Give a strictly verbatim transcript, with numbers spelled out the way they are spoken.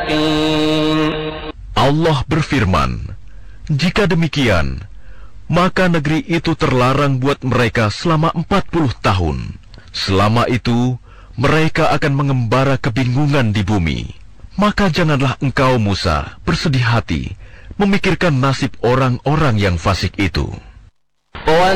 Allah berfirman, jika demikian, maka negeri itu terlarang buat mereka selama empat puluh tahun. Selama itu, mereka akan mengembara kebingungan di bumi. Maka janganlah engkau, Musa, bersedih hati memikirkan nasib orang-orang yang fasik itu.